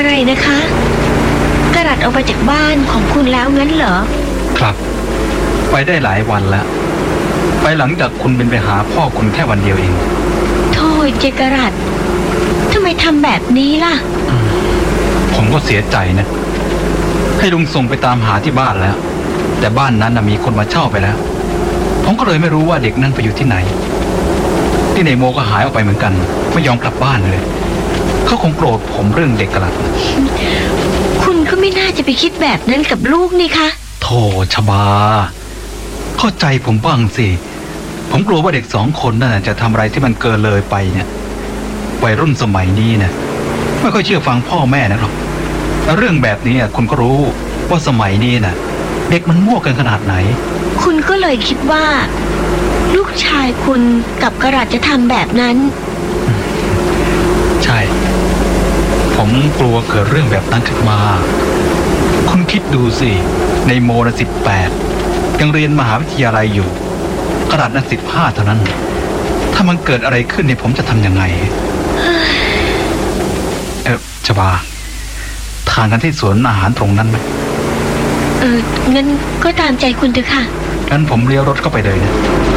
อะไรนะคะกระรัดออกไปจากบ้านของคุณแล้วงั้นเหรอครับไปได้หลายวันแล้วไปหลังจากคุณเป็นไปหาพ่อคุณแค่วันเดียวเองโธ่เจกรัดทำไมทำแบบนี้ล่ะผมก็เสียใจนะให้ลุงส่งไปตามหาที่บ้านแล้วแต่บ้านนั้นมีคนมาเช่าไปแล้วผมก็เลยไม่รู้ว่าเด็กนั่นไปอยู่ที่ไหนที่ในโมก็หายออกไปเหมือนกันไม่ยอมกลับบ้านเลยเขาคงโกรธผมเรื่องเด็กกระลัดคุณก็ไม่น่าจะไปคิดแบบนั้นกับลูกนี่คะโธ่ชบาเข้าใจผมบ้างสิผมกลัวว่าเด็ก2 คนนั่นจะทำอะไรที่มันเกินเลยไปเนี่ยวัยรุ่นสมัยนี้นะไม่ค่อยเชื่อฟังพ่อแม่นะหรอกแล้วเรื่องแบบนี้คุณก็รู้ว่าสมัยนี้นะเด็กมันมั่วกันขนาดไหนคุณก็เลยคิดว่าลูกชายคุณกับกระรัดจะทำแบบนั้นใช่ผมกลัวเกิดเรื่องแบบนั้นขึ้นมาคุณคิดดูสิในโมนะ18ยังเรียนมหาวิทยาลัยอยู่กระรัดนะ15เท่านั้นถ้ามันเกิดอะไรขึ้นเนี่ยผมจะทำยังไงชบาทานกันที่สวนอาหารตรงนั้นไหมงั้นก็ตามใจคุณเถอะค่ะงั้นผมเลี้ยวรถเข้าไปเลยนะ